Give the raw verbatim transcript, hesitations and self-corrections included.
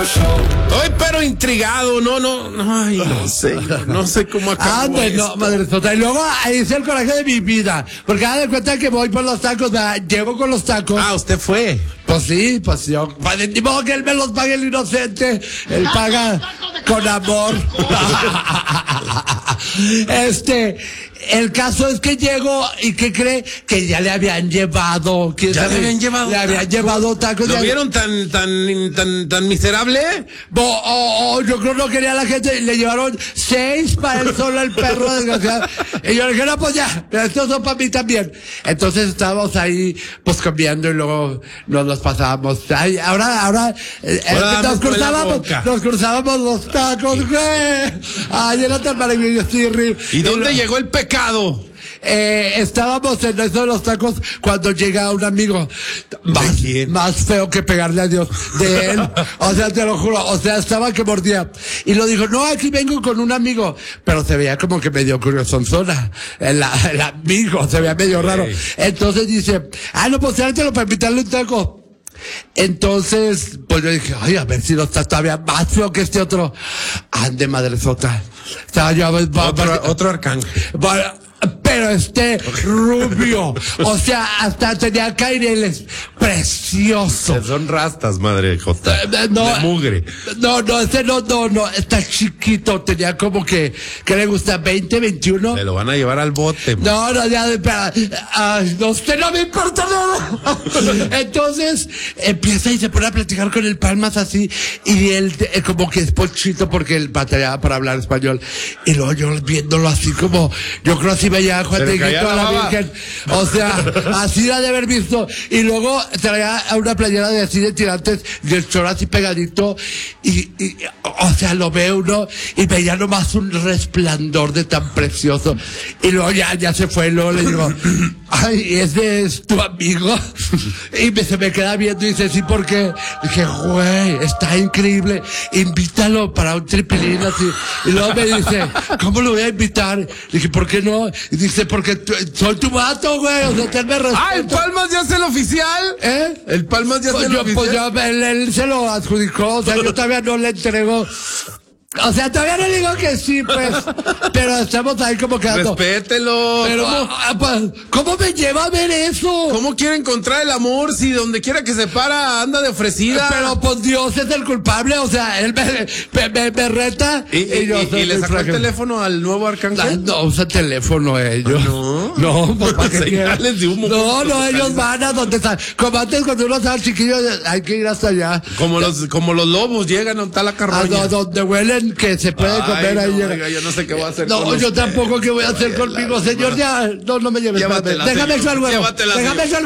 Estoy pero intrigado, no, no, no, ay, no sé, no sé cómo acabó Ande, esto. no, madre sota. Y luego ahí es el coraje de mi vida. Porque haga de cuenta que voy por los tacos, ¿verdad? Llego con los tacos. Ah, usted fue. Pues sí, pues yo. Pues, ni modo que él me los pague el inocente. Él paga con amor. Este, el caso es que llego y que cree que ya le habían llevado. ¿Quién ¿Ya sabe? le habían llevado Le habían tacos? llevado tacos. ¿Lo ya- vieron tan, tan, tan, tan miserable? Bo- oh, oh, yo creo que no quería la gente y le llevaron seis para él solo, el perro desgraciado. Y yo le dije, no, pues ya, estos son para mí también. Entonces estábamos ahí, pues comiendo y luego nos los pasábamos. Ay, ahora, ahora, eh, Ahora eh, dame nos con la cruzábamos, boca. nos cruzábamos los tacos, güey. Ay, era tan maravilloso. ¿Y dónde llegó el pecado? Eh, estábamos en eso de los tacos cuando llega un amigo más, quién? más feo que pegarle a Dios, de él, o sea, te lo juro, o sea, estaba que mordía, y lo dijo, no, aquí vengo con un amigo, pero se veía como que medio curiosonzona, el, el amigo, se veía medio raro, entonces dice, ah, no, pues te para invitarle un taco. Entonces, pues yo dije, ay, a ver si no está todavía más feo que este otro. Ande, madresota. Estaba yo, Otro, otro arcángel. bueno, pero este rubio, o sea, hasta tenía caireles, precioso. Son rastas, madre Jota. Eh, no, de mugre. No, no, este no, no, no, está chiquito, tenía como que, ¿qué le gusta? ¿veinte, veintiuno? Se lo van a llevar al bote. No, no, ya, espera, ay, no, usted no me importa nada. Entonces, empieza y se pone a platicar con el Palmas así, y él, eh, como que es pochito porque él batallaba para hablar español, y luego yo viéndolo así como, yo creo así veía a Juan Se de le caía Guito a la la baba. Virgen, o sea, así la de haber visto, y luego traía a una playera de así de tirantes, y el chorro así pegadito, y, y, o sea, lo ve uno, y veía nomás un resplandor de tan precioso, y luego ya, ya se fue, y luego le digo, ay, ese es tu amigo, y me, se me queda viendo y dice, sí, porque dije, güey, está increíble, invítalo para un tripilín así, y luego me dice, ¿cómo lo voy a invitar? Dije, ¿por qué no? Y dice, porque tu- soy tu vato, güey, o sea, tenme respeto. Ah, el Palmas ya es el oficial. ¿Eh? El Palmas ya es Pues el yo, oficial. pues yo, él, él se lo adjudicó, o sea, yo todavía no le entrego. O sea, todavía no digo que sí, pues, pero estamos ahí como quedando. Respételo. Pero, ¿Cómo, ah, pues, ¿cómo me lleva a ver eso? ¿Cómo quiere encontrar el amor si donde quiera que se para anda de ofrecida? Pero pues Dios es el culpable, o sea, él me, me, me, me reta. ¿Y, y, yo y- soy y le muy sacó el frágil. teléfono al nuevo Ah, arcángel? no usa teléfono ellos. ¿No? No, pues para que Señales quieran. de humo. No, no, ellos van a donde están. Como antes cuando uno estaba chiquillo, hay que ir hasta allá. Como los, como los lobos llegan a tal la A carroña. do- donde huelen que se puede Ay, comer ahí. no, llega. oiga, yo no sé qué voy a hacer No, con yo usted. tampoco qué voy a hacer conmigo, señor. Ya, no, no me lleves. Llévatela, Déjame señor. echar el huevo. Llévatela, Déjame señor. echar